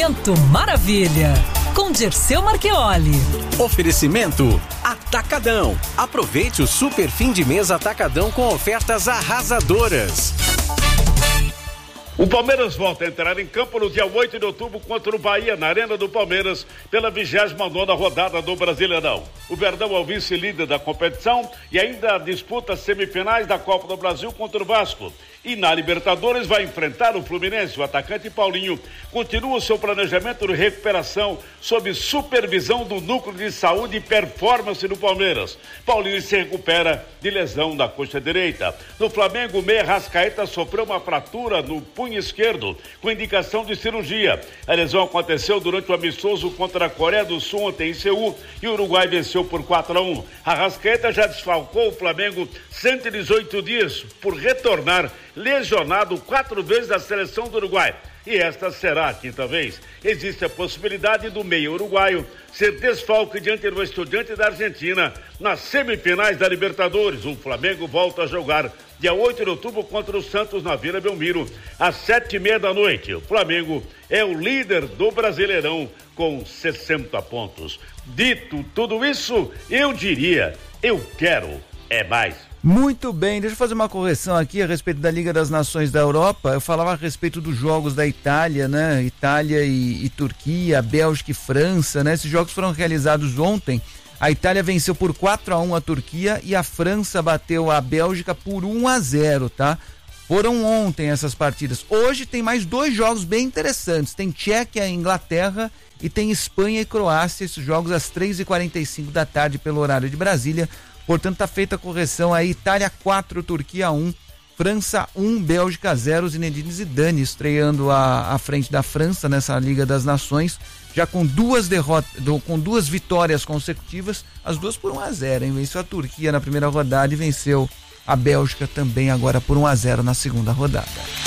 Momento Maravilha, com Dirceu Marchioli. Oferecimento Atacadão. Aproveite o super fim de mês Atacadão com ofertas arrasadoras. O Palmeiras volta a entrar em campo no dia 8 de outubro contra o Bahia, na Arena do Palmeiras, pela 29ª rodada do Brasileirão. O Verdão é o vice-líder da competição e ainda disputa as semifinais da Copa do Brasil contra o Vasco. E na Libertadores vai enfrentar o Fluminense. O atacante Paulinho continua o seu planejamento de recuperação sob supervisão do Núcleo de Saúde e Performance do Palmeiras. Paulinho se recupera de lesão na coxa direita. No Flamengo, o meia Arrascaeta sofreu uma fratura no punho esquerdo, com indicação de cirurgia. A lesão aconteceu durante o amistoso contra a Coreia do Sul ontem em Seul e o Uruguai venceu por 4-1. Arrascaeta já desfalcou o Flamengo 118 dias por retornar lesionado 4 vezes da seleção do Uruguai. E esta será a 5ª vez. Existe a possibilidade do meia uruguaio ser desfalque diante do Estudiantes da Argentina nas semifinais da Libertadores. O Flamengo volta a jogar dia 8 de outubro contra o Santos na Vila Belmiro, às 7h30. O Flamengo é o líder do Brasileirão com 60 pontos. Dito tudo isso, eu diria, eu quero é mais. Muito bem, deixa eu fazer uma correção aqui a respeito da Liga das Nações da Europa. Eu falava a respeito dos jogos da Itália, né? Itália e Turquia, Bélgica e França, né? Esses jogos foram realizados ontem. A Itália venceu por 4-1 a Turquia e a França bateu a Bélgica por 1-0, tá? Foram ontem essas partidas. Hoje tem mais 2 jogos bem interessantes. Tem Tchequia e Inglaterra e tem Espanha e Croácia. Esses jogos às 3h45 da tarde pelo horário de Brasília. Portanto, está feita a correção aí, Itália 4, Turquia 1, França 1, Bélgica 0, Zinedine Zidane estreando à frente da França nessa Liga das Nações, já com 2 vitórias consecutivas, as duas por 1-0, hein? Venceu a Turquia na primeira rodada e venceu a Bélgica também agora por 1-0 na segunda rodada.